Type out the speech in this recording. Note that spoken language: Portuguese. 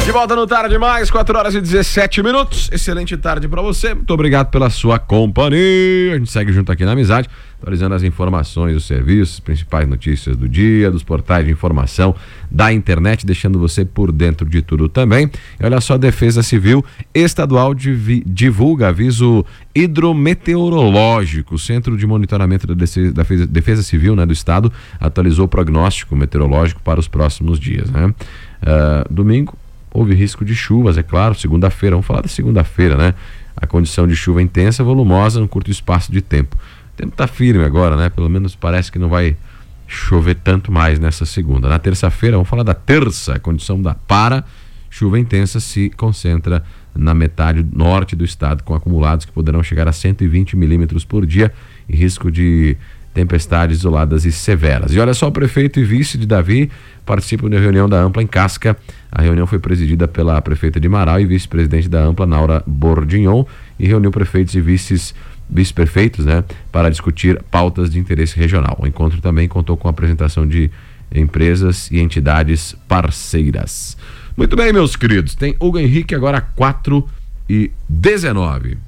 De volta no Tarde Mais, 4h17. Excelente tarde pra você. Muito obrigado pela sua companhia. A gente segue junto aqui na Amizade, atualizando as informações dos serviços, principais notícias do dia, dos portais de informação da internet, deixando você por dentro de tudo também. E olha só, a Defesa Civil Estadual divulga aviso hidrometeorológico. O Centro de Monitoramento da Defesa Civil, né, do Estado atualizou o prognóstico meteorológico para os próximos dias, né? Domingo houve risco de chuvas, é claro. Segunda-feira, vamos falar da segunda-feira, né? A condição de chuva intensa, volumosa, num curto espaço de tempo. O tempo tá firme agora, né? Pelo menos parece que não vai chover tanto mais nessa segunda. Na terça-feira, vamos falar da terça, a condição chuva intensa se concentra na metade norte do estado, com acumulados que poderão chegar a 120 milímetros por dia e risco de tempestades isoladas e severas. E olha só, o prefeito e vice de Davi participam da reunião da Ampla em Casca. A reunião foi presidida pela prefeita de Marau e vice-presidente da Ampla, Naura Bordignon, e reuniu prefeitos e vice-prefeitos, né, para discutir pautas de interesse regional. O encontro também contou com a apresentação de empresas e entidades parceiras. Muito bem, meus queridos, tem Hugo Henrique agora 4h19.